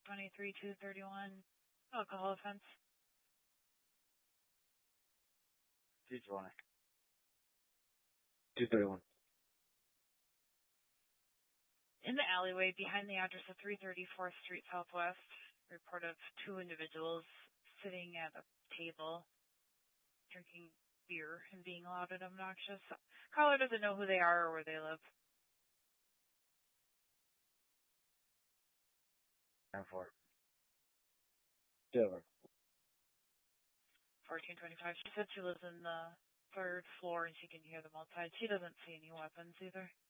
23-231, alcohol offense. 220. 231. In the alleyway behind the address of 330 4th Street Southwest, report of two individuals sitting at a table, drinking beer and being loud and obnoxious. Caller doesn't know who they are or where they live. 9-4. Silver. 1425. She said she lives in the 3rd floor and she can hear them outside. She doesn't see any weapons either.